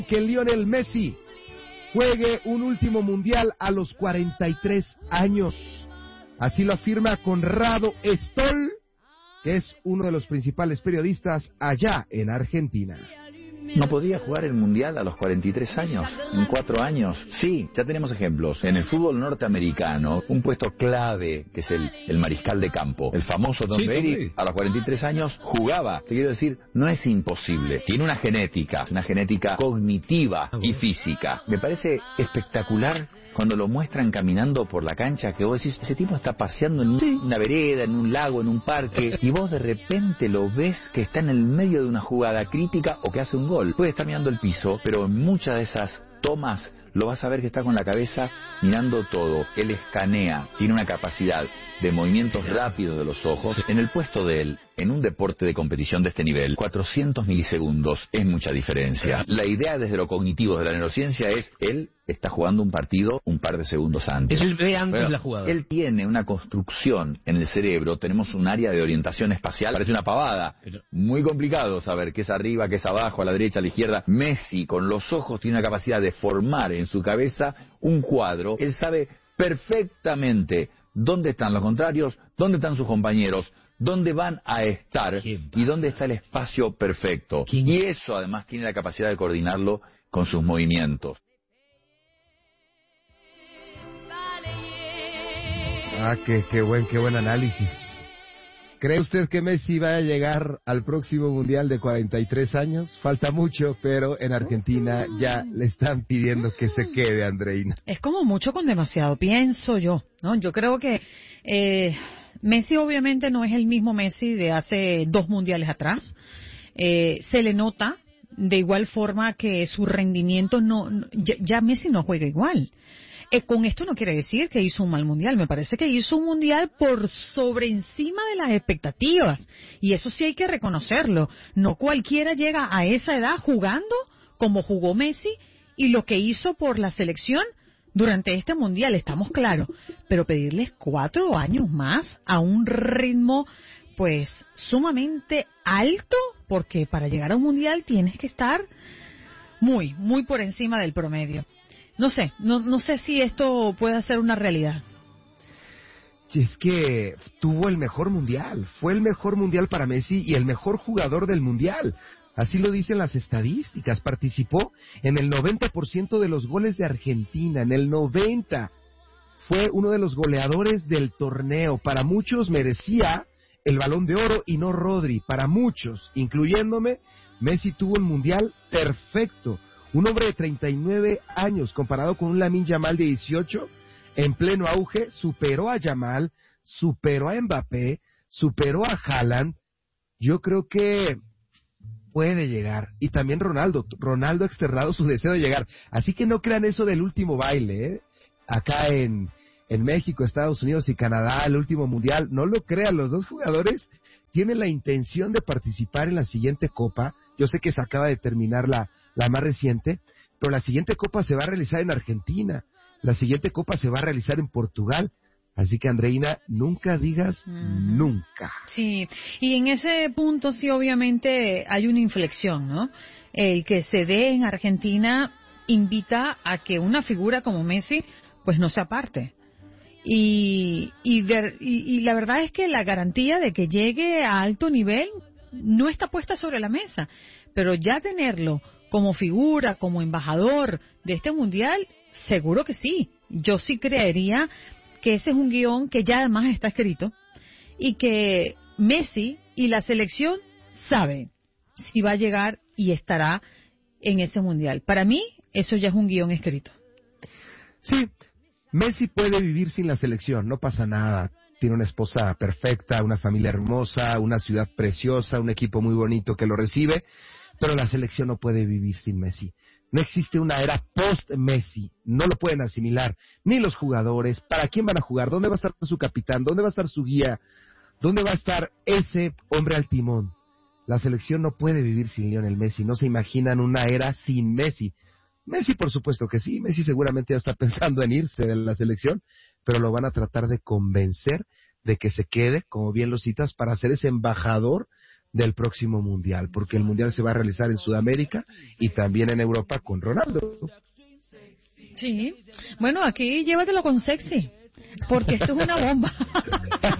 que Lionel Messi juegue un último mundial a los 43 años. Así lo afirma Conrado Stoll, que es uno de los principales periodistas allá en Argentina. ¿No podría jugar el Mundial a los 43 años? ¿En 4 años? Sí, ya tenemos ejemplos. En el fútbol norteamericano, un puesto clave, que es el mariscal de campo, el famoso Tom Brady, a los 43 años jugaba. Te quiero decir, no es imposible. Tiene una genética cognitiva y física. Me parece espectacular cuando lo muestran caminando por la cancha, que vos decís, ese tipo está paseando en una vereda, en un lago, en un parque, y vos de repente lo ves que está en el medio de una jugada crítica o que hace un gol. Puede estar mirando el piso, pero en muchas de esas tomas lo vas a ver que está con la cabeza mirando todo. Él escanea, tiene una capacidad de movimientos rápidos de los ojos. En el puesto de él, en un deporte de competición de este nivel, 400 milisegundos es mucha diferencia. La idea desde lo cognitivo de la neurociencia es, él está jugando un partido un par de segundos antes. Él ve antes la jugada. Él tiene una construcción en el cerebro, tenemos un área de orientación espacial, parece una pavada. Muy complicado saber qué es arriba, qué es abajo, a la derecha, a la izquierda. Messi, con los ojos, tiene una capacidad de formar en su cabeza un cuadro. Él sabe perfectamente dónde están los contrarios, dónde están sus compañeros, dónde van a estar y dónde está el espacio perfecto. Y eso además tiene la capacidad de coordinarlo con sus movimientos. Qué buen análisis. ¿Cree usted que Messi va a llegar al próximo Mundial de 43 años? Falta mucho, pero en Argentina ya le están pidiendo que se quede, Andreina. Es como mucho con demasiado, pienso yo, ¿no? Yo creo que Messi obviamente no es el mismo Messi de hace 2 mundiales atrás. Se le nota de igual forma que su rendimiento ya Messi no juega igual. Con esto no quiere decir que hizo un mal mundial, me parece que hizo un mundial por sobre encima de las expectativas, y eso sí hay que reconocerlo. No cualquiera llega a esa edad jugando como jugó Messi y lo que hizo por la selección durante este mundial, estamos claros, pero pedirles 4 años más a un ritmo pues sumamente alto, porque para llegar a un mundial tienes que estar muy por encima del promedio. No sé si esto puede ser una realidad. Y es que tuvo el mejor mundial, fue el mejor mundial para Messi y el mejor jugador del mundial. Así lo dicen las estadísticas, participó en el 90% de los goles de Argentina, en el 90%. Fue uno de los goleadores del torneo, para muchos merecía el Balón de Oro y no Rodri, para muchos, incluyéndome, Messi tuvo un mundial perfecto. Un hombre de 39 años, comparado con un Lamine Yamal de 18, en pleno auge, superó a Yamal, superó a Mbappé, superó a Haaland. Yo creo que puede llegar. Y también Ronaldo ha externado su deseo de llegar. Así que no crean eso del último baile, ¿eh? Acá en México, Estados Unidos y Canadá, el último mundial. No lo crean, los dos jugadores tienen la intención de participar en la siguiente Copa. Yo sé que se acaba de terminar la más reciente, pero la siguiente Copa se va a realizar en Argentina, la siguiente Copa se va a realizar en Portugal, así que Andreina, nunca digas nunca. Sí, y en ese punto sí obviamente hay una inflexión, ¿no? El que se dé en Argentina invita a que una figura como Messi pues no se aparte. Y la verdad es que la garantía de que llegue a alto nivel no está puesta sobre la mesa, pero ya tenerlo como figura, como embajador de este mundial, seguro que sí. Yo sí creería que ese es un guión que ya además está escrito y que Messi y la selección saben si va a llegar y estará en ese mundial. Para mí, eso ya es un guión escrito. Sí, Messi puede vivir sin la selección, no pasa nada. Tiene una esposa perfecta, una familia hermosa, una ciudad preciosa, un equipo muy bonito que lo recibe, pero la selección no puede vivir sin Messi. No existe una era post-Messi, no lo pueden asimilar, ni los jugadores. ¿Para quién van a jugar? ¿Dónde va a estar su capitán? ¿Dónde va a estar su guía? ¿Dónde va a estar ese hombre al timón? La selección no puede vivir sin Lionel Messi, no se imaginan una era sin Messi. Messi, por supuesto que sí, Messi seguramente ya está pensando en irse de la selección, pero lo van a tratar de convencer de que se quede, como bien lo citas, para ser ese embajador del próximo mundial, porque el mundial se va a realizar en Sudamérica y también en Europa con Ronaldo. Sí. Bueno, aquí llévatelo con sexy, porque esto es una bomba.